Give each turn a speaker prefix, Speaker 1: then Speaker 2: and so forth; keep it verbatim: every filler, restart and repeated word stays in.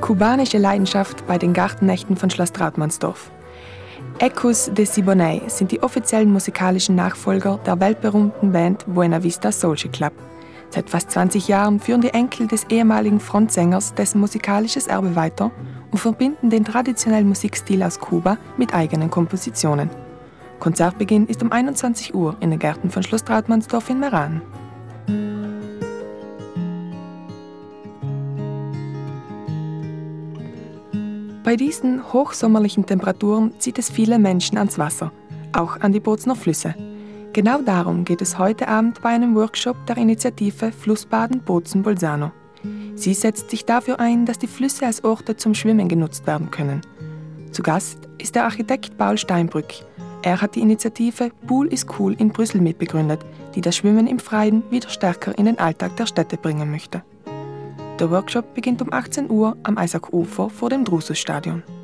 Speaker 1: Kubanische Leidenschaft bei den Gartennächten von Schloss Trautmannsdorf. Ecos de Siboney sind die offiziellen musikalischen Nachfolger der weltberühmten Band Buena Vista Social Club. Seit fast zwanzig Jahren führen die Enkel des ehemaligen Frontsängers dessen musikalisches Erbe weiter und verbinden den traditionellen Musikstil aus Kuba mit eigenen Kompositionen. Konzertbeginn ist um einundzwanzig Uhr in den Gärten von Schloss Trautmannsdorf in Meran. Bei diesen hochsommerlichen Temperaturen zieht es viele Menschen ans Wasser, auch an die Bozner Flüsse. Genau darum geht es heute Abend bei einem Workshop der Initiative Flussbaden Bozen-Bolzano. Sie setzt sich dafür ein, dass die Flüsse als Orte zum Schwimmen genutzt werden können. Zu Gast ist der Architekt Paul Steinbrück. Er hat die Initiative Pool is Cool in Brüssel mitbegründet, die das Schwimmen im Freien wieder stärker in den Alltag der Städte bringen möchte. Der Workshop beginnt um achtzehn Uhr am Eisakufer vor dem Drusus-Stadion.